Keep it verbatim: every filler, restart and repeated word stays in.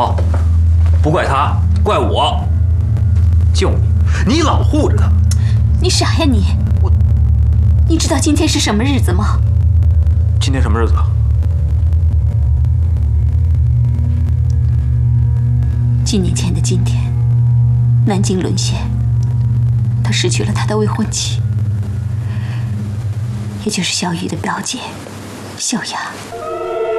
哦，不怪他，怪我。救你，你老护着他。 你傻呀你！我，你知道今天是什么日子吗？ 今天什么日子？ 几年前的今天，南京沦陷，他失去了他的未婚妻，也就是小雨的表姐小雅。